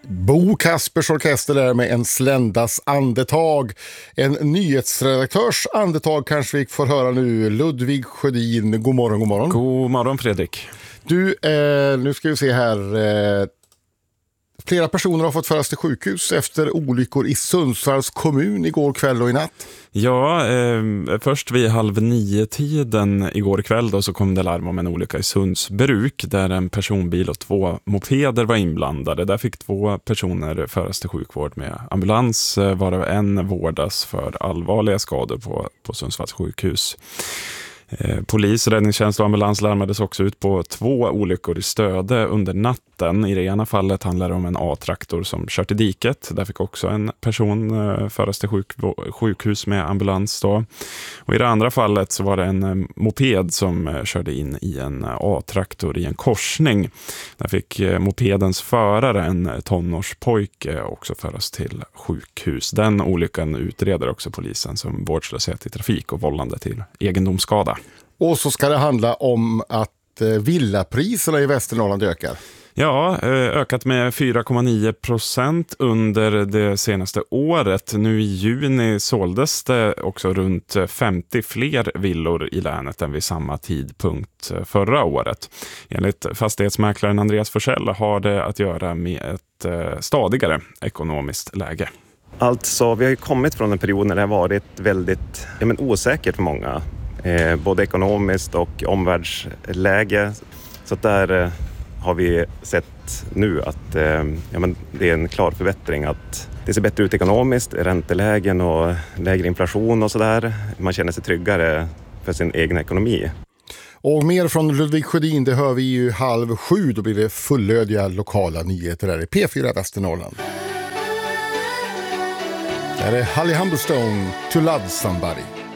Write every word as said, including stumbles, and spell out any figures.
Bo Kaspers Orkester där med en sländas andetag. En nyhetsredaktörs andetag kanske vi får höra nu. Ludvig Sjödin, god morgon, god morgon. God morgon Fredrik. Du, eh, nu ska vi se här. Eh, flera personer har fått föras till sjukhus efter olyckor i Sundsvalls kommun igår kväll och i natt. Ja, eh, först vid halv nio tiden igår kväll då, så kom det larm om en olycka i Sundsbruk där en personbil och två mopeder var inblandade. Där fick två personer föras till sjukvård med ambulans, varav en vårdas för allvarliga skador på, på Sundsvalls sjukhus. Eh, polis, räddningstjänst och ambulans larmades också ut på två olyckor i Stöde under natten. I det ena fallet handlar det om en A-traktor som kört i diket. Där fick också en person eh, föras till sjuk- sjukhus med ambulans då. Och i det andra fallet så var det en eh, moped som eh, körde in i en eh, A-traktor i en korsning. Där fick eh, mopedens förare, en tonårspojke, också föras till sjukhus. Den olyckan utreder också polisen som vårdslöshet i trafik och vållande till egendomsskada. Och så ska det handla om att villapriserna i Västernorrland ökar. Ja, ökat med fyra komma nio procent under det senaste året. Nu i juni såldes det också runt femtio fler villor i länet än vid samma tidpunkt förra året. Enligt fastighetsmäklaren Andreas Forsell har det att göra med ett stadigare ekonomiskt läge. Alltså, vi har ju kommit från en period när det har varit väldigt ja, men osäkert för många. Eh, både ekonomiskt och omvärldsläge. Så där eh, har vi sett nu att eh, ja, men det är en klar förbättring. Att det ser bättre ut ekonomiskt, räntelägen och lägre inflation och sådär. Man känner sig tryggare för sin egen ekonomi. Och mer från Ludvig Sjödin, det hör vi ju halv sju. Då blir det fullödiga lokala nyheter där i P fyra Västernorrland. Där är Holly Humberstone, To Love Somebody.